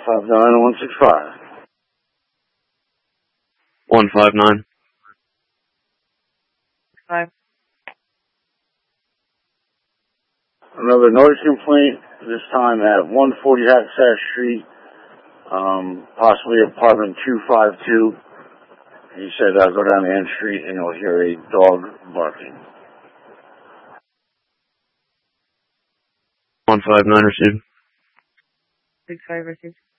165. 159. 5. Another noise complaint, this time at 140 Hackensack Street, possibly apartment 252. He said, go down the end street and you'll hear a dog barking. 159 received. 65 received.